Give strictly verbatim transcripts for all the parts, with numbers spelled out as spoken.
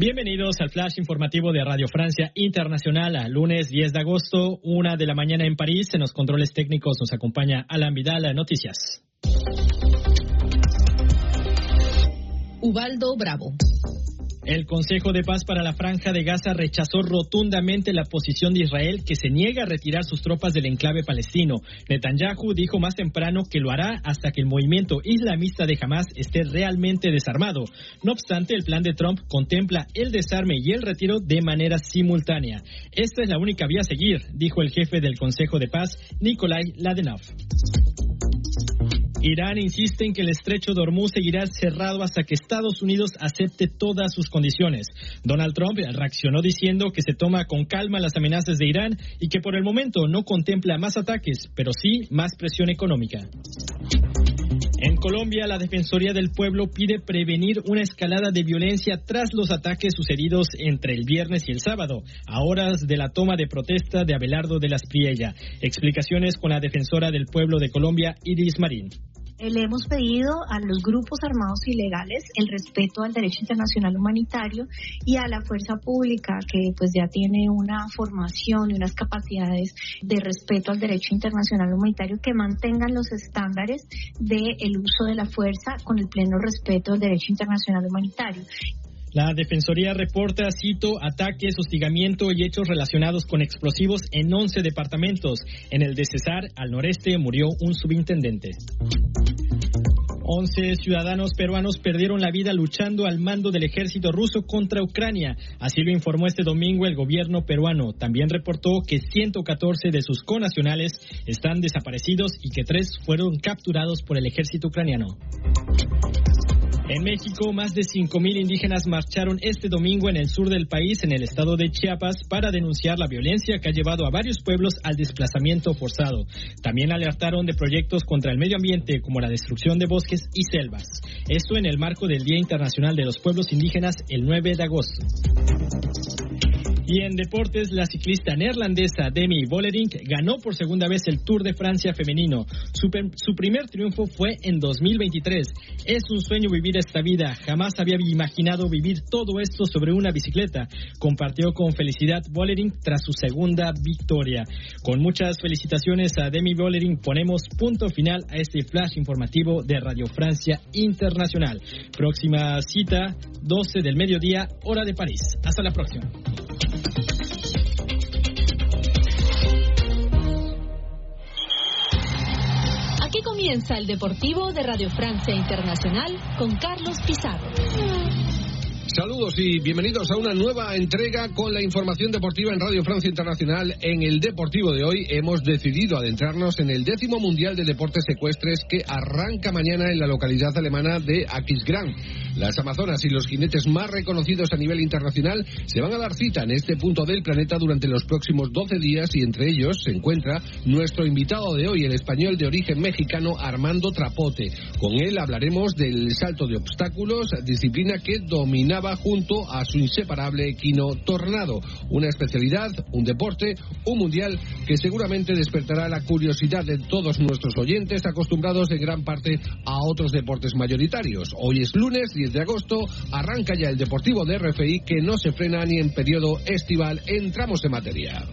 Bienvenidos al flash informativo de Radio Francia Internacional. Lunes diez de agosto, una de la mañana en París. En los controles técnicos nos acompaña Alan Vidal. Noticias. Ubaldo Bravo. El Consejo de Paz para la Franja de Gaza rechazó rotundamente la posición de Israel, que se niega a retirar sus tropas del enclave palestino. Netanyahu dijo más temprano que lo hará hasta que el movimiento islamista de Hamas esté realmente desarmado. No obstante, el plan de Trump contempla el desarme y el retiro de manera simultánea. Esta es la única vía a seguir, dijo el jefe del Consejo de Paz, Nikolai Ladenov. Irán insiste en que el estrecho de Hormuz seguirá cerrado hasta que Estados Unidos acepte todas sus condiciones. Donald Trump reaccionó diciendo que se toma con calma las amenazas de Irán y que por el momento no contempla más ataques, pero sí más presión económica. En Colombia, la Defensoría del Pueblo pide prevenir una escalada de violencia tras los ataques sucedidos entre el viernes y el sábado, a horas de la toma de protesta de Abelardo de las Priella. Explicaciones con la Defensora del Pueblo de Colombia, Iris Marín. Le hemos pedido a los grupos armados ilegales el respeto al derecho internacional humanitario y a la fuerza pública, que pues ya tiene una formación y unas capacidades de respeto al derecho internacional humanitario, que mantengan los estándares del uso de la fuerza con el pleno respeto del derecho internacional humanitario. La Defensoría reporta, cito, ataques, hostigamiento y hechos relacionados con explosivos en once departamentos. En el de Cesar, al noreste, murió un subintendente. once ciudadanos peruanos perdieron la vida luchando al mando del ejército ruso contra Ucrania. Así lo informó este domingo el gobierno peruano. También reportó que ciento catorce de sus connacionales están desaparecidos y que tres fueron capturados por el ejército ucraniano. En México, más de cinco mil indígenas marcharon este domingo en el sur del país, en el estado de Chiapas, para denunciar la violencia que ha llevado a varios pueblos al desplazamiento forzado. También alertaron de proyectos contra el medio ambiente, como la destrucción de bosques y selvas. Esto en el marco del Día Internacional de los Pueblos Indígenas, el nueve de agosto. Y en deportes, la ciclista neerlandesa Demi Vollering ganó por segunda vez el Tour de Francia femenino. Su, su primer triunfo fue en dos mil veintitrés. Es un sueño vivir esta vida. Jamás había imaginado vivir todo esto sobre una bicicleta. Compartió con felicidad Vollering tras su segunda victoria. Con muchas felicitaciones a Demi Vollering, ponemos punto final a este flash informativo de Radio Francia Internacional. Próxima cita, doce del mediodía, hora de París. Hasta la próxima. Aquí comienza el Deportivo de Radio Francia Internacional con Carlos Pizarro. Saludos y bienvenidos a una nueva entrega con la información deportiva en Radio Francia Internacional. En el Deportivo de hoy hemos decidido adentrarnos en el décimo Mundial de Deportes Ecuestres, que arranca mañana en la localidad alemana de Aquisgrán. Las amazonas y los jinetes más reconocidos a nivel internacional se van a dar cita en este punto del planeta durante los próximos doce días, y entre ellos se encuentra nuestro invitado de hoy, el español de origen mexicano Armando Trapote. Con él hablaremos del salto de obstáculos, disciplina que dominaba junto a su inseparable equino Tornado. Una especialidad, un deporte, un mundial que seguramente despertará la curiosidad de todos nuestros oyentes, acostumbrados en gran parte a otros deportes mayoritarios. Hoy es lunes diez de agosto, arranca ya el Deportivo de R F I, que no se frena ni en periodo estival. Entramos en materia.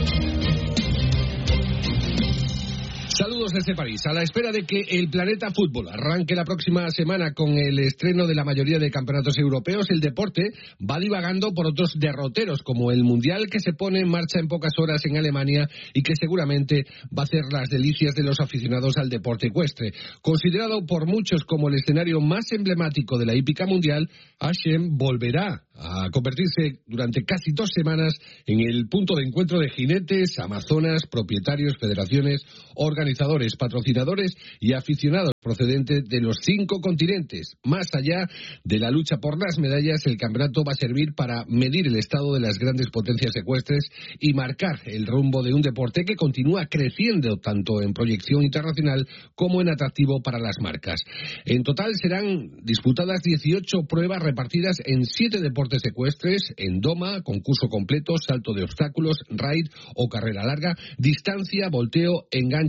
Saludos desde París. A la espera de que el Planeta Fútbol arranque la próxima semana con el estreno de la mayoría de campeonatos europeos, el deporte va divagando por otros derroteros, como el Mundial, que se pone en marcha en pocas horas en Alemania y que seguramente va a hacer las delicias de los aficionados al deporte ecuestre. Considerado por muchos como el escenario más emblemático de la hípica mundial, Aschem volverá a convertirse durante casi dos semanas en el punto de encuentro de jinetes, amazonas, propietarios, federaciones, organizadores, patrocinadores y aficionados procedentes de los cinco continentes. Más allá de la lucha por las medallas, el campeonato va a servir para medir el estado de las grandes potencias ecuestres y marcar el rumbo de un deporte que continúa creciendo tanto en proyección internacional como en atractivo para las marcas. En total serán disputadas dieciocho pruebas repartidas en siete deportes ecuestres: en doma, concurso completo, salto de obstáculos, raid o carrera larga, distancia, volteo, enganches y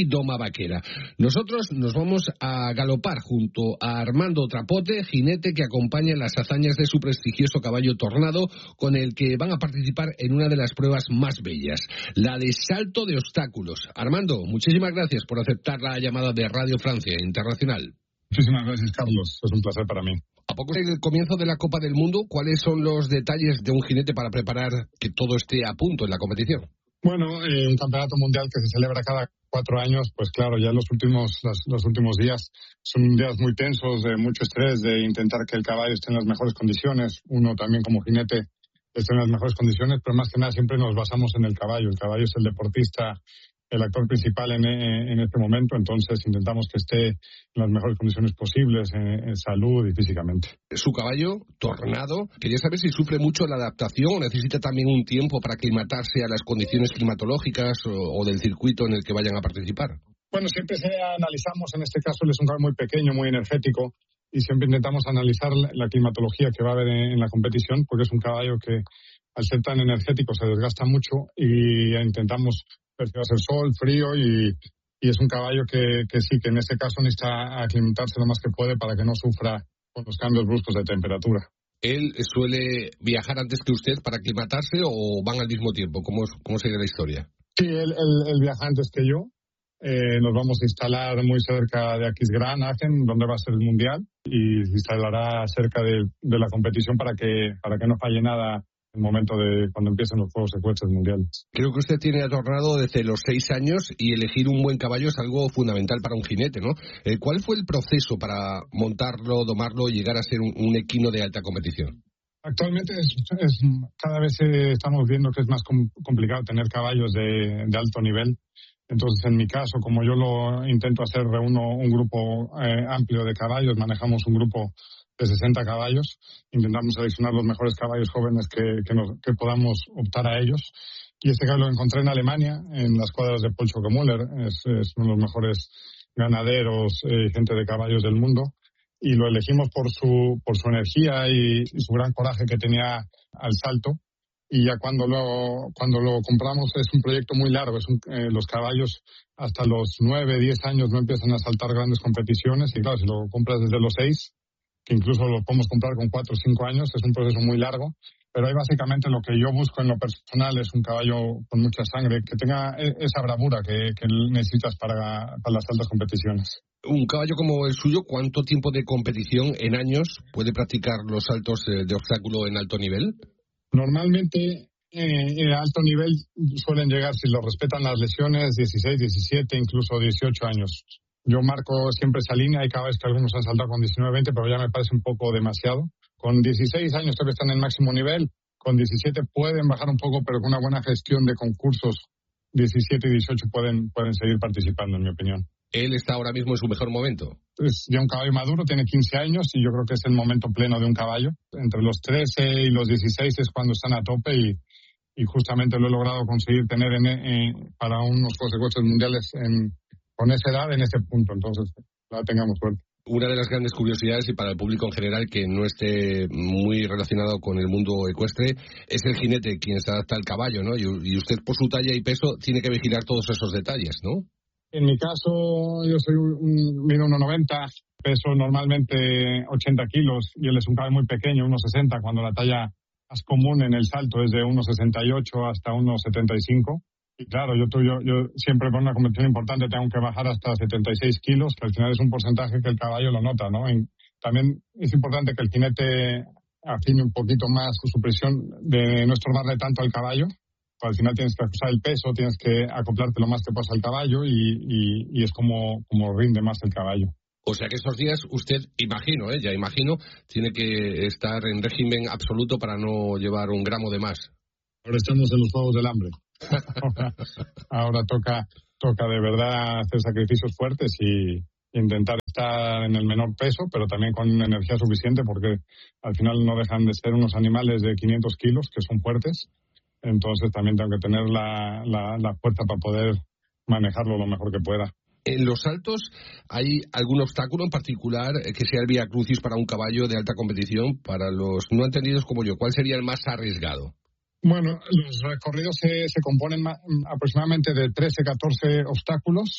Doma Vaquera. Nosotros nos vamos a galopar junto a Armando Trapote, jinete que acompaña las hazañas de su prestigioso caballo Tornado, con el que van a participar en una de las pruebas más bellas, la de salto de obstáculos. Armando, muchísimas gracias por aceptar la llamada de Radio Francia Internacional. Muchísimas gracias, Carlos. Es un placer para mí. A poco del comienzo de la Copa del Mundo, ¿cuáles son los detalles de un jinete para preparar que todo esté a punto en la competición? Bueno, eh, un campeonato mundial que se celebra cada cuatro años, pues claro, ya los últimos los, los últimos días son días muy tensos, de mucho estrés, de intentar que el caballo esté en las mejores condiciones, uno también como jinete esté en las mejores condiciones, pero más que nada siempre nos basamos en el caballo. El caballo es el deportista, el actor principal en, en este momento, entonces intentamos que esté en las mejores condiciones posibles, en, en salud y físicamente. Su caballo, Tornado, quería saber si sufre mucho la adaptación o necesita también un tiempo para aclimatarse a las condiciones climatológicas o, o del circuito en el que vayan a participar. Bueno, siempre se analizamos, en este caso él es un caballo muy pequeño, muy energético, y siempre intentamos analizar la climatología que va a haber en, en la competición, porque es un caballo que al ser tan energético se desgasta mucho y intentamos ver que va a ser sol, frío y, y es un caballo que, que sí, que en este caso necesita aclimatarse lo más que puede para que no sufra con los cambios bruscos de temperatura. ¿Él suele viajar antes que usted para aclimatarse o van al mismo tiempo? ¿Cómo, cómo sería la historia? Sí, él, él, él viaja antes que yo. Eh, nos vamos a instalar muy cerca de Aquisgrán, Aachen, donde va a ser el Mundial, y se instalará cerca de, de la competición para que, para que no falle nada en el momento de cuando empiecen los Juegos Ecuestres Mundiales. Creo que usted tiene a Tornado desde los seis años y elegir un buen caballo es algo fundamental para un jinete, ¿no? Eh, ¿Cuál fue el proceso para montarlo, domarlo y llegar a ser un, un equino de alta competición? Actualmente es, es, cada vez eh, estamos viendo que es más com- complicado tener caballos de, de alto nivel. Entonces, en mi caso, como yo lo intento hacer, reúno un grupo eh, amplio de caballos, manejamos un grupo de sesenta caballos, intentamos seleccionar los mejores caballos jóvenes que, que, nos, que podamos optar a ellos. Y este caballo lo encontré en Alemania, en las cuadras de Paul Schockemüller, es, es uno de los mejores ganaderos, eh, gente de caballos del mundo, y lo elegimos por su, por su energía y, y su gran coraje que tenía al salto. Y ya cuando lo cuando lo compramos es un proyecto muy largo. Es un, eh, los caballos hasta los nueve, diez años no empiezan a saltar grandes competiciones. Y claro, si lo compras desde los seis, que incluso lo podemos comprar con cuatro o cinco años, es un proceso muy largo. Pero ahí básicamente lo que yo busco en lo personal es un caballo con mucha sangre, que tenga esa bravura que, que necesitas para, para las altas competiciones. Un caballo como el suyo, ¿cuánto tiempo de competición en años puede practicar los saltos de obstáculo en alto nivel? Normalmente, eh, a alto nivel suelen llegar, si lo respetan las lesiones, dieciséis, diecisiete, incluso dieciocho años. Yo marco siempre esa línea. Hay caballos que algunos han saltado con diecinueve, veinte, pero ya me parece un poco demasiado. Con dieciséis años todavía están en el máximo nivel. Con diecisiete pueden bajar un poco, pero con una buena gestión de concursos, diecisiete y dieciocho pueden, pueden seguir participando, en mi opinión. Él está ahora mismo en su mejor momento. Es ya un caballo maduro, tiene quince años y yo creo que es el momento pleno de un caballo. Entre los trece y los dieciséis es cuando están a tope y, y justamente lo he logrado conseguir tener en, en, para unos Juegos Ecuestres Mundiales en, con esa edad en ese punto. Entonces, la tengamos suerte. Una de las grandes curiosidades, y para el público en general que no esté muy relacionado con el mundo ecuestre, es el jinete quien se adapta al caballo, ¿no? Y, y usted, por su talla y peso, tiene que vigilar todos esos detalles, ¿no? En mi caso, yo soy un, mido uno noventa, peso normalmente ochenta kilos y él es un caballo muy pequeño, uno sesenta, cuando la talla más común en el salto es de uno sesenta y ocho hasta uno setenta y cinco. Y claro, yo, yo, yo siempre por una competición importante tengo que bajar hasta setenta y seis kilos, que al final es un porcentaje que el caballo lo nota, ¿no? Y también es importante que el jinete afine un poquito más su presión de no estorbarle tanto al caballo. Al final tienes que ajustar el peso, tienes que acoplarte lo más que puedas al caballo y, y, y es como, como rinde más el caballo. O sea que estos días usted, imagino, ¿eh? ya imagino, tiene que estar en régimen absoluto para no llevar un gramo de más. Ahora estamos en los Juegos del Hambre. ahora, ahora toca, toca de verdad hacer sacrificios fuertes y intentar estar en el menor peso, pero también con energía suficiente, porque al final no dejan de ser unos animales de quinientos kilos que son fuertes. Entonces también tengo que tener la, la, la fuerza para poder manejarlo lo mejor que pueda. ¿En los saltos hay algún obstáculo en particular que sea el vía crucis para un caballo de alta competición? Para los no entendidos como yo, ¿cuál sería el más arriesgado? Bueno, los recorridos se, se componen ma- aproximadamente de trece, catorce obstáculos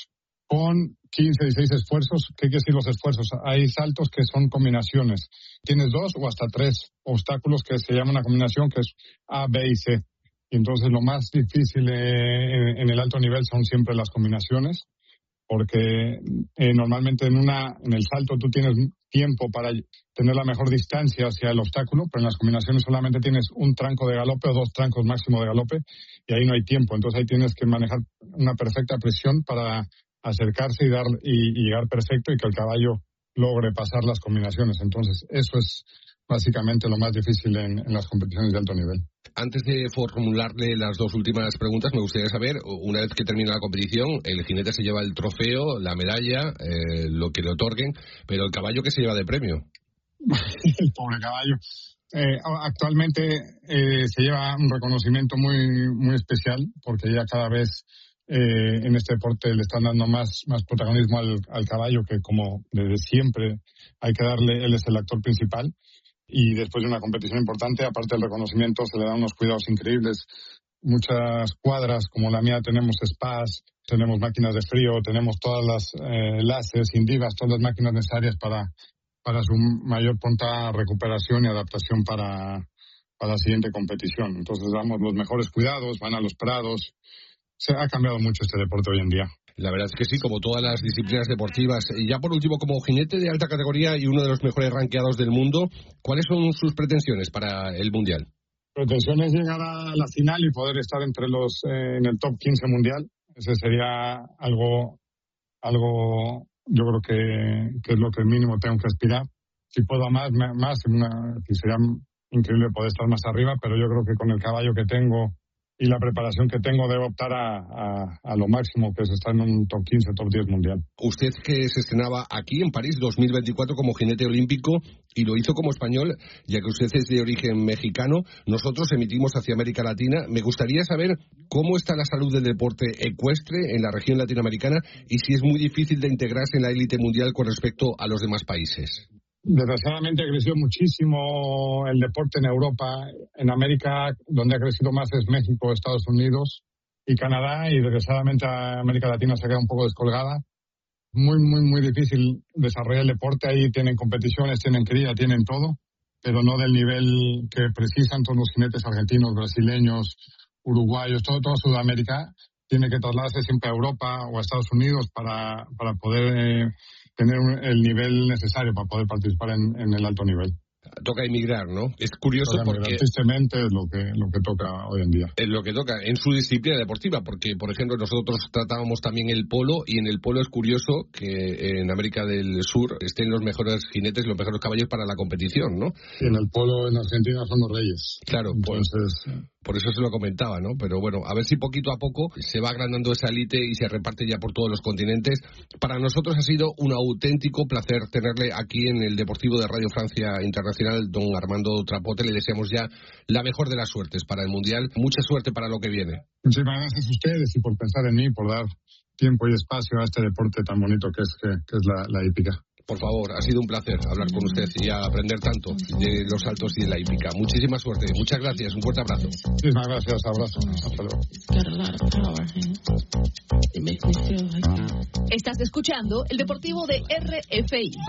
con quince, dieciséis esfuerzos. ¿Qué quiere decir los esfuerzos? Hay saltos que son combinaciones. Tienes dos o hasta tres obstáculos que se llama una combinación, que es A, B y C. Y entonces lo más difícil eh, en el alto nivel son siempre las combinaciones, porque eh, normalmente en una en el salto tú tienes tiempo para tener la mejor distancia hacia el obstáculo, pero en las combinaciones solamente tienes un tranco de galope o dos trancos máximo de galope, y ahí no hay tiempo. Entonces ahí tienes que manejar una perfecta presión para acercarse y dar y, y llegar perfecto y que el caballo logre pasar las combinaciones. Entonces eso es básicamente lo más difícil en, en las competiciones de alto nivel. Antes de formularle las dos últimas preguntas, me gustaría saber, una vez que termina la competición, el jinete se lleva el trofeo, la medalla, eh, lo que le otorguen, pero el caballo, ¿qué se lleva de premio? El pobre caballo. Eh, actualmente eh, se lleva un reconocimiento muy muy especial, porque ya cada vez eh, en este deporte le están dando más, más protagonismo al, al caballo, que como desde siempre hay que darle, él es el actor principal. Y después de una competición importante, aparte del reconocimiento, se le dan unos cuidados increíbles. Muchas cuadras, como la mía, tenemos spas, tenemos máquinas de frío, tenemos todas las eh, láseres, indivas, todas las máquinas necesarias para, para su mayor pronta recuperación y adaptación para, para la siguiente competición. Entonces damos los mejores cuidados, van a los prados. Se ha cambiado mucho este deporte hoy en día. La verdad es que sí, como todas las disciplinas deportivas. Y ya por último, como jinete de alta categoría y uno de los mejores rankeados del mundo, ¿cuáles son sus pretensiones para el Mundial? Pretensiones llegar a la final y poder estar entre los eh, en el top quince mundial. Ese sería algo, algo yo creo que, que es lo que mínimo tengo que aspirar. Si puedo más, más una, sería increíble poder estar más arriba, pero yo creo que con el caballo que tengo y la preparación que tengo debo optar a, a, a lo máximo, que es estar en un top quince, top diez mundial. Usted, que se estrenaba aquí en París dos mil veinticuatro como jinete olímpico y lo hizo como español, ya que usted es de origen mexicano, nosotros emitimos hacia América Latina. Me gustaría saber cómo está la salud del deporte ecuestre en la región latinoamericana y si es muy difícil de integrarse en la élite mundial con respecto a los demás países. Desgraciadamente ha crecido muchísimo el deporte en Europa. En América, donde ha crecido más es México, Estados Unidos y Canadá, y desgraciadamente América Latina se queda un poco descolgada. Muy, muy, muy difícil desarrollar el deporte. Ahí tienen competiciones, tienen cría, tienen todo, pero no del nivel que precisan todos los jinetes argentinos, brasileños, uruguayos, todo, toda Sudamérica. Tiene que trasladarse siempre a Europa o a Estados Unidos para, para poder eh, tener el nivel necesario para poder participar en, en el alto nivel. Toca emigrar, ¿no? Es curioso toca porque... Emigrar, tristemente es lo que, lo que toca hoy en día. Es lo que toca en su disciplina deportiva, porque, por ejemplo, nosotros tratábamos también el polo, y en el polo es curioso que en América del Sur estén los mejores jinetes, los mejores caballos para la competición, ¿no? Y en el polo en Argentina son los reyes. Claro, entonces... Pues... Por eso se lo comentaba, ¿no? Pero bueno, a ver si poquito a poco se va agrandando esa élite y se reparte ya por todos los continentes. Para nosotros ha sido un auténtico placer tenerle aquí en el Deportivo de Radio Francia Internacional, don Armando Trapote. Le deseamos ya la mejor de las suertes para el Mundial. Mucha suerte para lo que viene. Muchísimas gracias a ustedes y por pensar en mí, por dar tiempo y espacio a este deporte tan bonito que es, que, que es la, la hípica. Por favor, ha sido un placer hablar con usted y aprender tanto de los saltos y de la hípica. Muchísima suerte, muchas gracias, un fuerte abrazo. Muchísimas gracias, abrazo. Hasta luego. Estás escuchando el Deportivo de R F I.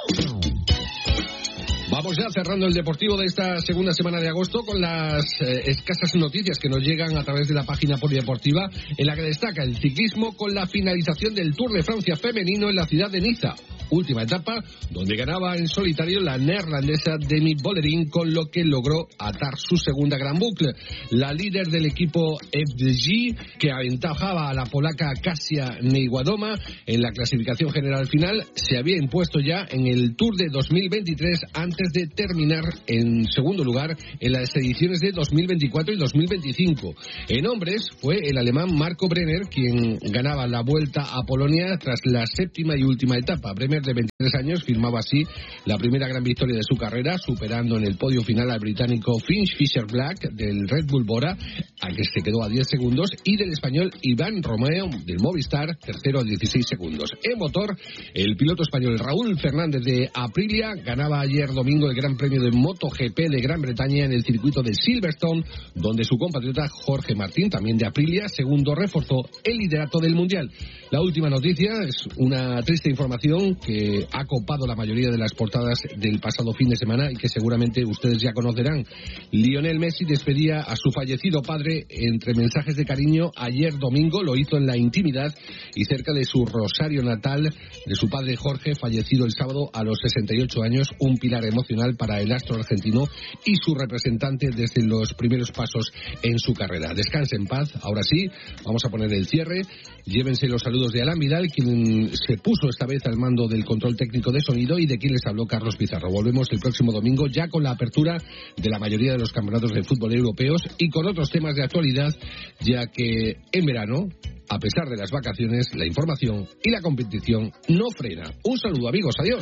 Vamos ya cerrando el Deportivo de esta segunda semana de agosto con las eh, escasas noticias que nos llegan a través de la página polideportiva, en la que destaca el ciclismo con la finalización del Tour de Francia femenino en la ciudad de Niza. Última etapa, donde ganaba en solitario la neerlandesa Demi Vollering, con lo que logró atar su segunda gran bucle. La líder del equipo F D G, que aventajaba a la polaca Kasia Niewiadoma en la clasificación general final, se había impuesto ya en el Tour de dos mil veintitrés antes de terminar en segundo lugar en las ediciones de dos mil veinticuatro y dos mil veinticinco. En hombres fue el alemán Marco Brenner quien ganaba la Vuelta a Polonia tras la séptima y última etapa. Brenner, de veintitrés años, firmaba así la primera gran victoria de su carrera, superando en el podio final al británico Finch Fisher Black del Red Bull Bora, al que se quedó a diez segundos, y del español Iván Romeo del Movistar, tercero a dieciséis segundos. En motor, el piloto español Raúl Fernández de Aprilia ganaba ayer domingo domingo el Gran Premio de MotoGP de Gran Bretaña en el circuito de Silverstone, donde su compatriota Jorge Martín, también de Aprilia, segundo, reforzó el liderato del Mundial. La última noticia es una triste información que ha copado la mayoría de las portadas del pasado fin de semana y que seguramente ustedes ya conocerán. Lionel Messi despedía a su fallecido padre entre mensajes de cariño ayer domingo, lo hizo en la intimidad y cerca de su Rosario natal, de su padre Jorge, fallecido el sábado a los sesenta y ocho años, un pilar emocional para el astro argentino y su representante desde los primeros pasos en su carrera. Descanse en paz. Ahora sí, vamos a poner el cierre. Llévense los saludos de Alan Vidal, quien se puso esta vez al mando del control técnico de sonido, y de quien les habló Carlos Pizarro. Volvemos el próximo domingo ya con la apertura de la mayoría de los campeonatos de fútbol europeos y con otros temas de actualidad, ya que en verano, a pesar de las vacaciones, la información y la competición no frena. Un saludo, amigos. Adiós.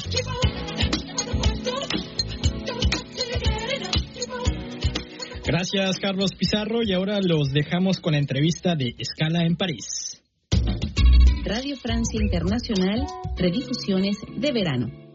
Gracias, Carlos Pizarro. Y ahora los dejamos con la entrevista de Escala en París. Radio Francia Internacional, redifusiones de verano.